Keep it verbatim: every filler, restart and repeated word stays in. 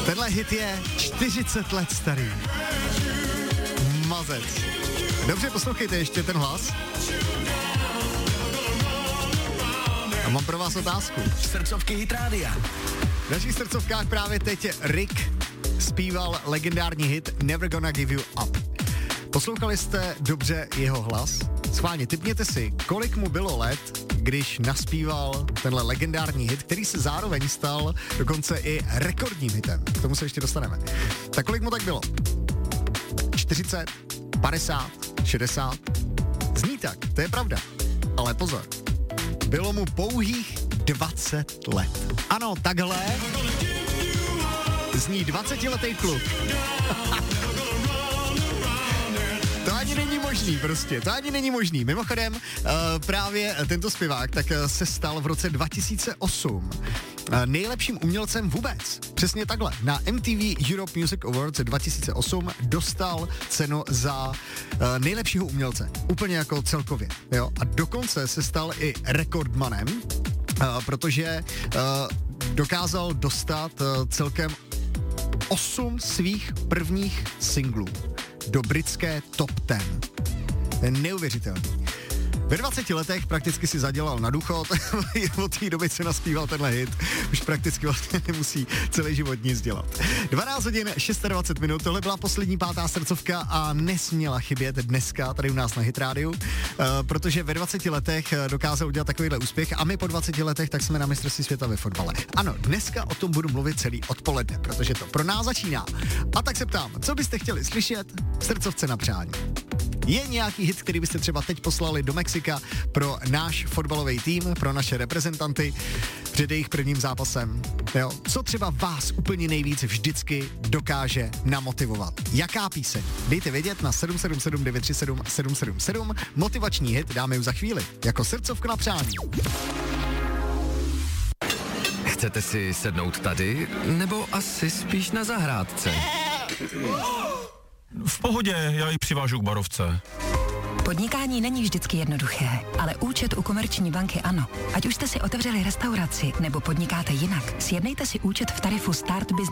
Tenhle hit je čtyřicet let starý. Mazec. Dobře, poslouchejte ještě ten hlas. A mám pro vás otázku. Srdcovky Hit Rádia. V našich srdcovkách právě teď Rick zpíval legendární hit Never Gonna Give You Up. Poslouchali jste dobře jeho hlas? Schválně, tipněte si, kolik mu bylo let, když naspíval tenhle legendární hit, který se zároveň stal dokonce i rekordním hitem. K tomu se ještě dostaneme. Tak kolik mu tak bylo? čtyřicet, padesát, šedesát? Zní tak, to je pravda. Ale pozor, bylo mu pouhých dvacet let. Ano, takhle zní dvacetiletý kluk. To ani není možný prostě, to ani není možný. Mimochodem, uh, právě tento zpěvák tak uh, se stal v roce dva tisíce osm uh, nejlepším umělcem vůbec. Přesně takhle. Na M T V Europe Music Awards dva tisíce osm dostal cenu za uh, nejlepšího umělce. Úplně jako celkově. Jo? A dokonce se stal i rekordmanem, uh, protože uh, dokázal dostat uh, celkem osm svých prvních singlů do britské top deset. To je neuvěřitelný. Ve dvaceti letech prakticky si zadělal na důchod, od té doby se naspíval tenhle hit, už prakticky vlastně nemusí celý život nic dělat. dvanáct hodin dvacet šest minut, tohle byla poslední pátá srdcovka a nesměla chybět dneska tady u nás na Hit Rádiu, uh, protože ve dvaceti letech dokázal udělat takovýhle úspěch a my po dvaceti letech tak jsme na mistrovství světa ve fotbale. Ano, dneska o tom budu mluvit celý odpoledne, protože to pro nás začíná. A tak se ptám, co byste chtěli slyšet v srdcovce na přání? Je nějaký hit, který byste třeba teď poslali do Mexika pro náš fotbalový tým, pro naše reprezentanty před jejich prvním zápasem? Jo? Co třeba vás úplně nejvíc vždycky dokáže namotivovat? Jaká píseň? Dejte vědět na sedm sedm sedm devět tři sedm sedm sedm sedm. Motivační hit dáme už za chvíli, jako srdcovku na přání. Chcete si sednout tady, nebo asi spíš na zahrádce? V pohodě, já ji přivážu k barovce. Podnikání není vždycky jednoduché, ale účet u Komerční banky ano. Ať už jste si otevřeli restauraci nebo podnikáte jinak, sjednejte si účet v tarifu Start Business